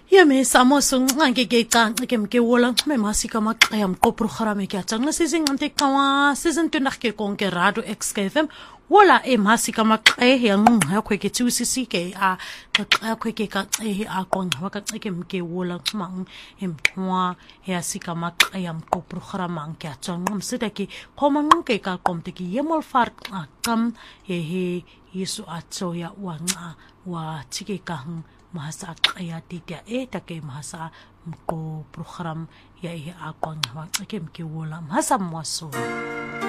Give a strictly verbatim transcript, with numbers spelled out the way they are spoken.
Ya me samos ngake ke ka ke mke wola me masika maqaya mqo programme ke atang la sizing ante kawa season two nakhe konke radio X K F M wola e masika maqaya ya ngha khwe ke tsusisi ke a ka khwe ke ka e a kon wa ka ke mke wola mang emtwa ya sika maqaya mqo programme ke atang msida ke khoma ngke ka komte ke yemol far kam he he yesu atso ya wa nga wa tike ka mahasa kaya titia e take mahasa mko program ya ihe akon wa ke mke wola mahasa mwaso